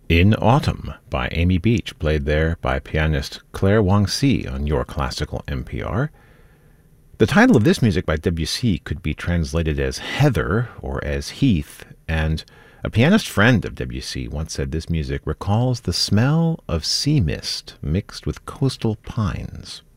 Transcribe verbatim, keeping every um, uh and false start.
In Autumn by Amy Beach, played there by pianist Claire Wang-Si on Your Classical N P R. The title of this music by Debussy could be translated as Heather or as Heath, and a pianist friend of Debussy once said this music recalls the smell of sea mist mixed with coastal pines.